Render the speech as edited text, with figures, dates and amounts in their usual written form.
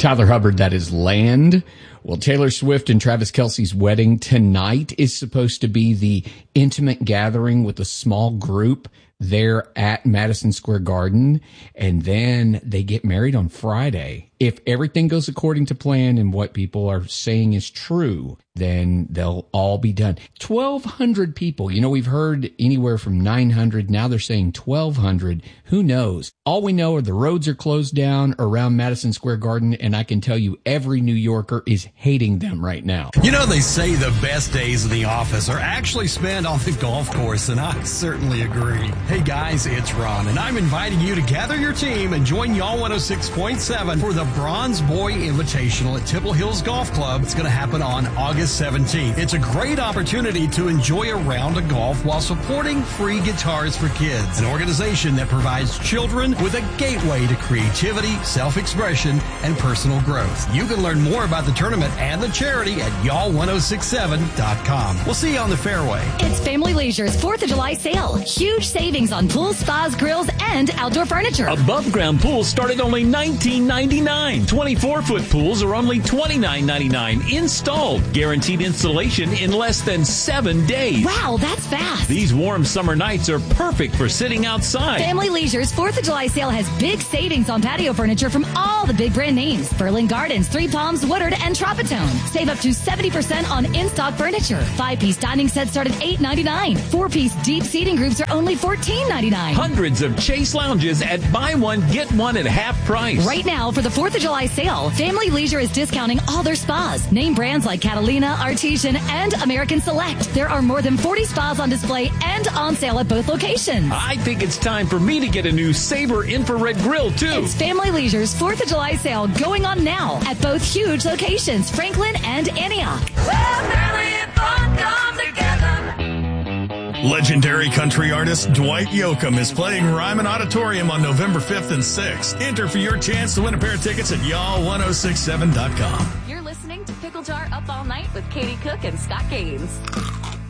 Tyler Hubbard, that is Land. Well, Taylor Swift and Travis Kelce's wedding tonight is supposed to be the intimate gathering with a small group there at Madison Square Garden. And then they get married on Friday. If everything goes according to plan and what people are saying is true, then they'll all be done. 1,200 people. You know, we've heard anywhere from 900. Now they're saying 1,200. Who knows? All we know are the roads are closed down around Madison Square Garden, and I can tell you every New Yorker is hating them right now. You know, they say the best days in the office are actually spent on the golf course, and I certainly agree. Hey guys, it's Ron, and I'm inviting you to gather your team and join Y'all 106.7 for the Bronze Boy Invitational at Temple Hills Golf Club. It's going to happen on August 17th. It's a great opportunity to enjoy a round of golf while supporting Free Guitars for Kids, an organization that provides children with a gateway to creativity, self-expression, and personal growth. You can learn more about the tournament and the charity at y'all1067.com. We'll see you on the fairway. It's Family Leisure's 4th of July sale. Huge savings on pools, spas, grills, and outdoor furniture. Above ground pools start at only $19.99. 24-foot pools are only $29.99 installed. Guaranteed installation in less than 7 days. Wow, that's fast. These warm summer nights are perfect for sitting outside. Family Leisure's 4th of July sale has big savings on patio furniture from all the big brand names. Berlin Gardens, Three Palms, Woodard, and Tropitone. Save up to 70% on in-stock furniture. 5-piece dining sets start at $8.99. 4-piece deep seating groups are only $14.99. Hundreds of Chase lounges at buy one, get one at half price. Right now, for the 4th of July sale, Family Leisure is discounting all their spas. Name brands like Catalina, Artesian, and American Select. There are more than 40 spas on display and on sale at both locations. I think it's time for me to get a new Sabre infrared grill, too. It's Family Leisure's 4th of July sale going on now at both huge locations, Franklin and Antioch. Legendary country artist Dwight Yoakam is playing Ryman Auditorium on November 5th and 6th. Enter for your chance to win a pair of tickets at y'all1067.com. You're listening to Pickle Jar Up All Night with Katie Cook and Scott Gaines.